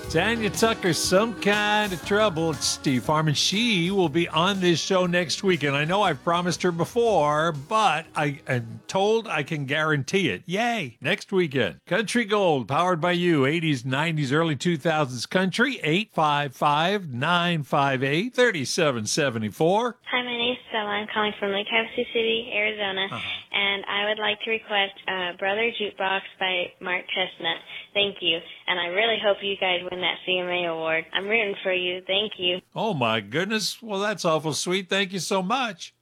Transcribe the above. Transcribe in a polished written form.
Tanya Tucker, Some Kind of Trouble. It's Steve Harmon. She will be on this show next week. And I know I've promised her before, but I am told I can guarantee it. Yay. Next weekend. Country Gold, powered by you. 80s, 90s, early 2000s country. 855-958-3774. Hi, my name's Stella. I'm calling from Lake Havasu City, Arizona. And I would like to request Brother Jukebox by Mark Chestnut. Thank you. And I really hope you guys win that CMA award. I'm rooting for you. Thank you. Oh, my goodness. Well, that's awful sweet. Thank you so much.